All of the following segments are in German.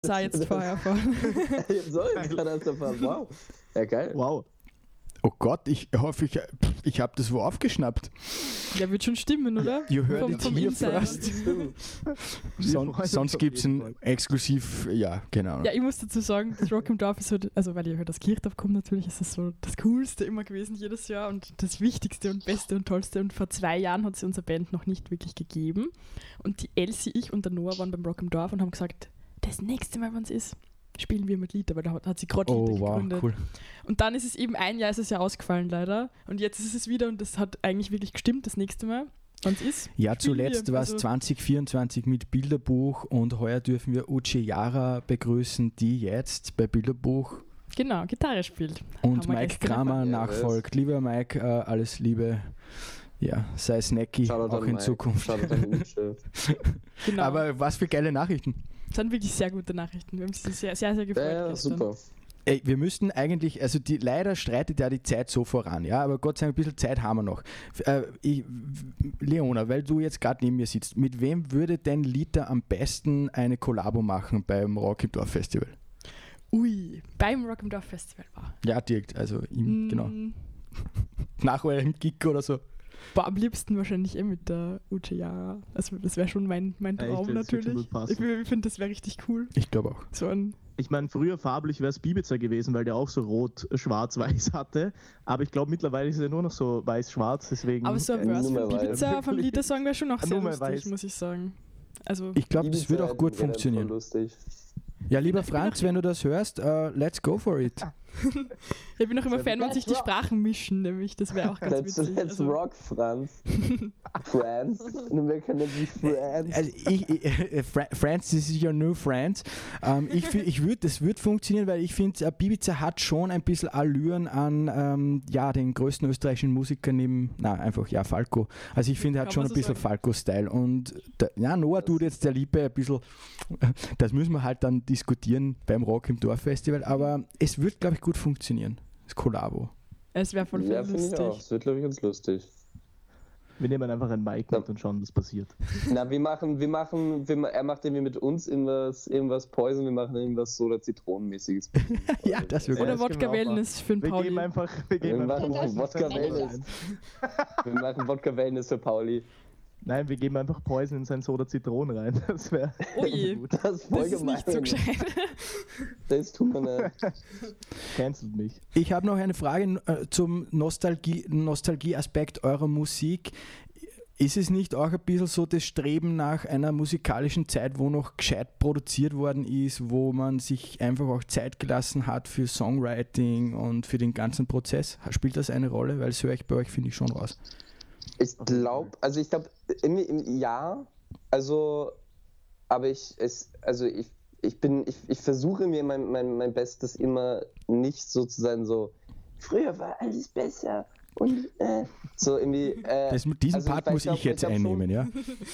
sah jetzt vorher vor. So, gerade hast du erfahren. Wow. Ja, geil. Wow. Oh Gott, ich hoffe, ich habe das wo aufgeschnappt. Ja, wird schon stimmen, oder? You heard it here Insider. first. Sonst gibt es ein exklusiv, ja, genau. Ja, ich muss dazu sagen, das Rock im Dorf ist so, also weil ihr hört, das Kirchdorf kommt natürlich, ist das so das Coolste immer gewesen jedes Jahr und das Wichtigste und Beste und Tollste. Und vor 2 Jahren hat es unsere Band noch nicht wirklich gegeben. Und die Elsie, ich und der Noah waren beim Rock im Dorf und haben gesagt, das nächste Mal, wenn es ist, spielen wir mit Lita, weil da hat sie gerade Lita gegründet. Cool. Und dann ist es eben ein Jahr ist es ja ausgefallen leider und jetzt ist es wieder und das hat eigentlich wirklich gestimmt das nächste Mal, wann es ist. Ja, zuletzt war es 2024 mit Bilderbuch und heuer dürfen wir Uche Yara begrüßen, die jetzt bei Bilderbuch Genau, Gitarre spielt. und Haben wir Mike gestern Kramer erfahren. nachfolgt. Lieber Mike, alles Liebe. Ja, sei snacky Shoutout auch an in Mike. Zukunft. Shoutout an Uche. Genau. Aber was für geile Nachrichten. Das sind wirklich sehr gute Nachrichten. Wir haben uns sehr, sehr, sehr gefreut Ja, gestern. super. Ey, wir müssten eigentlich, also leider streitet ja die Zeit so voran, ja, aber Gott sei Dank, ein bisschen Zeit haben wir noch. Leona, weil du jetzt gerade neben mir sitzt, mit wem würde denn Lita am besten eine Kollabo machen beim Rock im Dorf Festival? Ui, beim Rock im Dorf Festival war. Ja, direkt, also genau. Nach eurem Gig oder so. Boah, am liebsten wahrscheinlich mit der Uche Yara. Also das wäre schon mein Traum Echt, das wird schon natürlich. gut passen. Ich finde, das wäre richtig cool. Ich glaube auch. So ein Ich meine, früher farblich wäre es Bibiza gewesen, weil der auch so rot, schwarz, weiß hatte. Aber ich glaube, mittlerweile ist er nur noch so weiß-schwarz, deswegen... aber so ein Verse Nummer von weiß. Bibiza vom Liedersong wäre schon auch sehr Nummer lustig, weiß. muss ich sagen. Also Ich glaube, das wird auch gut Ibiza wäre dann funktionieren. voll lustig. Ja, lieber Franz, wenn du das hörst, let's go for it. ich bin auch immer Fan, wenn Let's sich die rock. Sprachen mischen, nämlich das wäre auch ganz Let's witzig. Also, rock, Franz. Franz. Wir können nicht Franz. Also Friends, this is your new friends. Das wird funktionieren, weil ich finde, Bibiza hat schon ein bisschen Allüren an den größten österreichischen Musiker neben, Falco. Also ich finde, er hat Kann schon man ein so bisschen sagen. Falco-Style. Und Noah tut jetzt der Liebe ein bisschen, das müssen wir halt dann diskutieren beim Rock im Dorf Festival, aber es wird, glaube ich, gut funktionieren. Das Kollabo. es wäre voll Ja, finde ich auch. lustig. Das wird, glaube ich, ganz lustig. Wir nehmen einfach ein Mic mit und schauen, was passiert. Na, er macht irgendwie mit uns irgendwas Poison, wir machen irgendwas Soda Zitronenmäßiges. Ja, das wird Oder das können wir Wodka auch Wellness für den Wir Pauli. geben einfach Wir machen Poison Wodka in sein Soda Wellness. rein. Wir machen Wodka Wellness für Pauli. Nein, wir geben einfach Poison in sein Soda Zitronen rein. Das wäre Ui, gut. Das ist voll das ist gemein. nicht so gescheit. Das tut man nicht. Cancelt mich. Ich habe noch eine Frage zum Nostalgie-Aspekt eurer Musik. Ist es nicht auch ein bisschen so das Streben nach einer musikalischen Zeit, wo noch gescheit produziert worden ist, wo man sich einfach auch Zeit gelassen hat für Songwriting und für den ganzen Prozess? Spielt das eine Rolle? Weil das höre ich bei euch, finde ich, schon raus. Ich glaube, ja, also, aber ich versuche mir mein Bestes immer nicht so zu sein, so, früher war alles besser und so irgendwie. Diesen Part muss ich jetzt einnehmen, ja?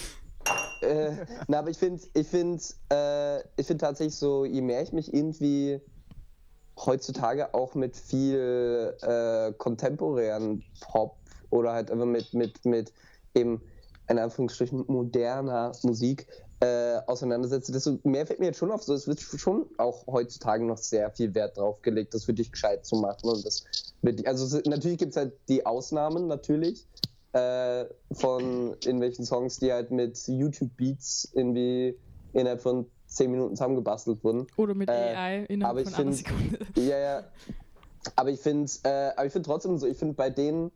Aber ich finde tatsächlich so, je mehr ich mich irgendwie heutzutage auch mit viel kontemporären Pop oder halt einfach mit eben in Anführungsstrichen moderner Musik auseinandersetze, desto mehr fällt mir jetzt schon auf, so es wird schon auch heutzutage noch sehr viel Wert drauf gelegt, das wirklich gescheit zu machen und das wirklich, also natürlich gibt es halt die Ausnahmen natürlich von irgendwelchen Songs, die halt mit YouTube-Beats irgendwie innerhalb von 10 Minuten zusammengebastelt wurden. Oder mit AI aber innerhalb ich von einer find- Sekunde. Ja. Aber ich finde trotzdem so, ich finde bei denen,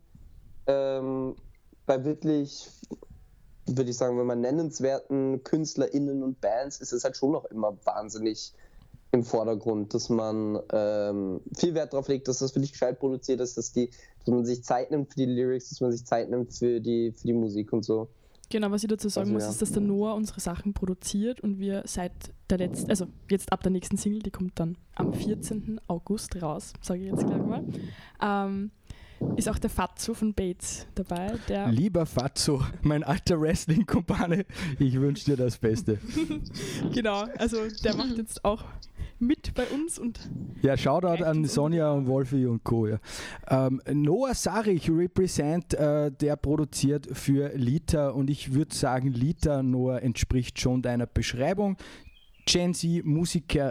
bei wirklich, würde ich sagen, wenn man nennenswerten KünstlerInnen und Bands, ist es halt schon noch immer wahnsinnig im Vordergrund, dass man viel Wert darauf legt, dass das wirklich gescheit produziert ist, dass man sich Zeit nimmt für die Lyrics, dass man sich Zeit nimmt für die Musik und so. Genau, was ich dazu sagen Also, muss, ja. ist, dass der Noah unsere Sachen produziert und wir seit der letzten, also jetzt ab der nächsten Single, die kommt dann am 14. August raus, sage ich jetzt gleich mal, ist auch der Fatso von Bates dabei, der Lieber Fatso, mein alter Wrestling-Kumpane, ich wünsche dir das Beste. genau, also der macht jetzt auch mit bei uns und Ja, Shoutout an Sonja und Wolfi und Co. Ja. Noah Sarich represent, der produziert für Lita und ich würde sagen, Lita, Noah, entspricht schon deiner Beschreibung. Gen Z Musiker